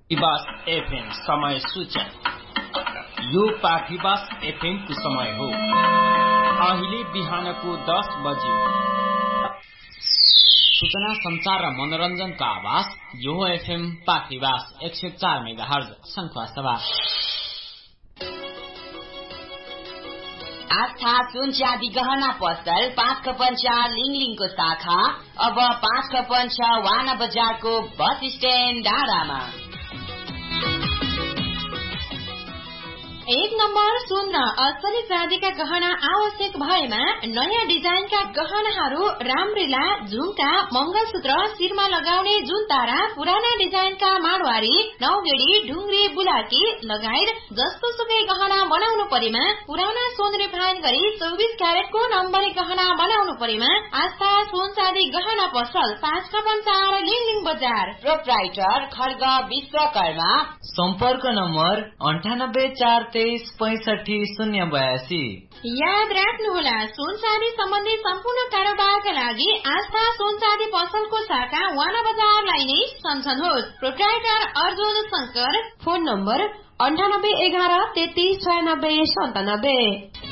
पाखीबास FM समय सूचन। यो पाखीबास FM को समय हो। अहिले बिहानको 10 बजे। सूचना, संचार र मनोरञ्जनको आवाज यो एफएम पाखीबास 104 मेगाहर्ज संखुवासभा। आस्था सुन चाँदी गहना पसल 5/4 लिङलिङको शाखा अब 5/6 वाना बजारको बस स्ट्यान्ड डाँडामा। 1 नम्बर सुन र असली चाँदीका गहना आवश्यक भएमा नयाँ डिजाइनका गहनाहरू रामरीला, झुम्का, मंगलसूत्र, शिरमा लगाउने जुनतारा, पुराना डिजाइनका माडवारी, नौगेडी, ढुङ्ग्री, बुलाकी लगायत जस्तो सुकै गहना बनाउनु परेमा पुराना सोन रिफाइन गरी 24 क्यारेटको नम्बरी गहना बनाउनु परेमा आस्था सोन चाँदी गहना पसल 5/4 लिङलिङ बजार। प्रोप्राइटर खड्ग विश्वकर्मा। सम्पर्क नम्बर 9843650082। याद राख्नुहोला, सुन चाँदी सम्बन्धी सम्पूर्ण कारोबारका लागि आस्था सुन चाँदी पसलको शाखा वाना बजारलाई नै सम्झनुहोस्। Proprietor Arjun Shankar. Phone number 9811 33 96 97।